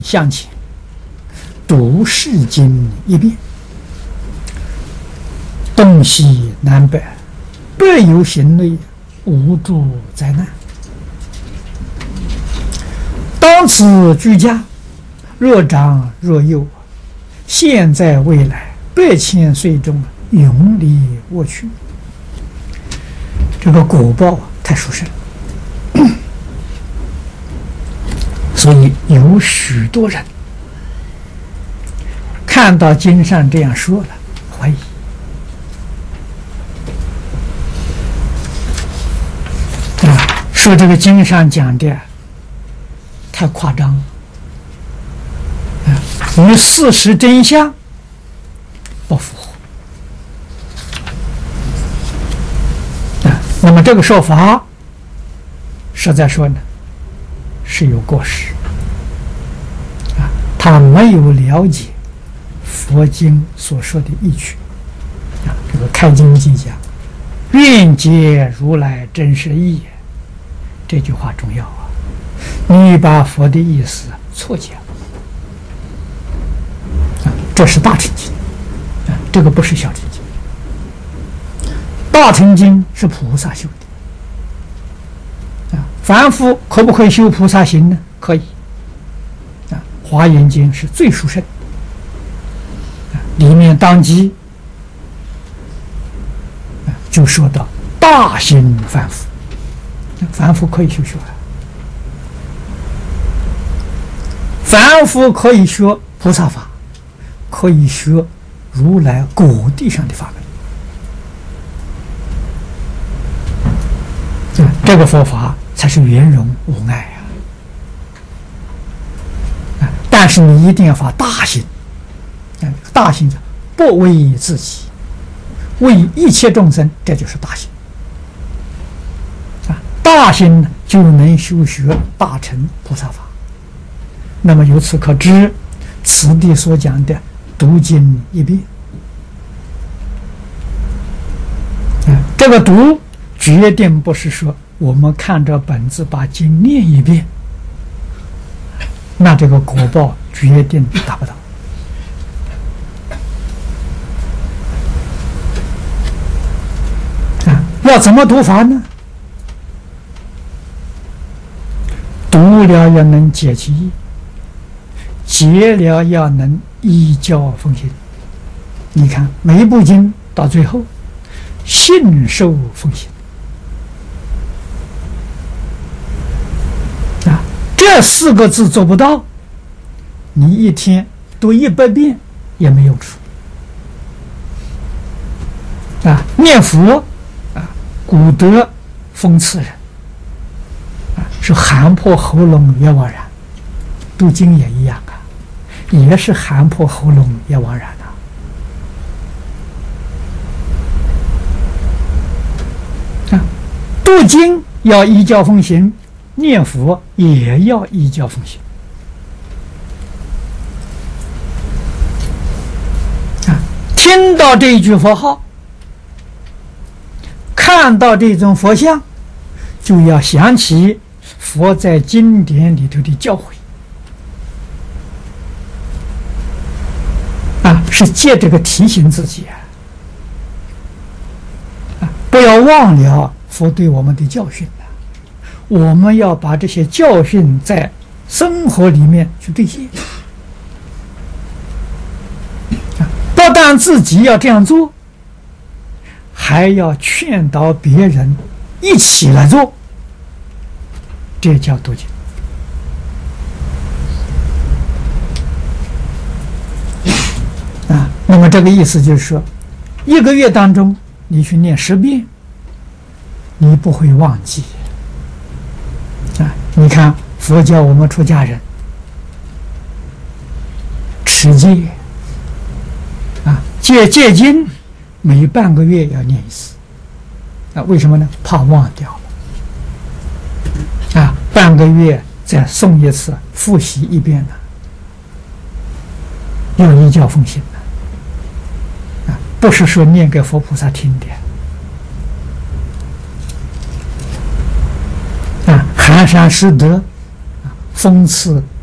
向前，读世经一遍，东西南北，各有行类，无诸灾难。当此居家，若长若幼，现在未来8千岁中，永离我去。这个果报太殊胜，所以有许多人看到经上这样说了，怀疑。说这个经上讲的太夸张了，与事实真相不符合。那么这个说法，实在说呢，是有过失。他没有了解佛经所说的义趣。这个开经记讲，愿解如来真实义也。这句话重要啊！你把佛的意思错解了，这是大乘经，这个不是小乘经。大乘经是菩萨修的，凡夫可不可以修菩萨行呢？可以。华严经是最殊胜，里面当机就说到大行凡夫。凡夫可以修学，凡夫可以学菩萨法，可以学如来果地上的法门。这个佛法才是圆融无碍啊！但是你一定要发大心，大心不为自己，为一切众生，这就是大心。大心就能修学大乘菩萨法。那么由此可知，此地所讲的读经一遍，这个读决定不是说我们看着本子把经念一遍，那这个果报决定达不到。要怎么读法呢？读了要能解其意，解了要能依教奉行。你看每一部经到最后，信受奉行这4个字做不到，你一天读100遍也没用处念佛古德讽刺人。是寒破喉咙也枉然，读经也一样也是寒破喉咙也枉然读经要依教奉行，念佛也要依教奉行听到这一句佛号，看到这种佛像，就要想起佛在经典里头的教诲是借这个提醒自己不要忘了佛对我们的教训我们要把这些教训在生活里面去兑现不但自己要这样做，还要劝导别人一起来做，这叫读经那么这个意思就是说，1个月当中你去念10遍，你不会忘记你看佛教我们出家人持戒戒经每半个月要念1次为什么呢？怕忘掉了半个月再诵1次，复习1遍要依教奉行不是说念给佛菩萨听的寒山拾得讽刺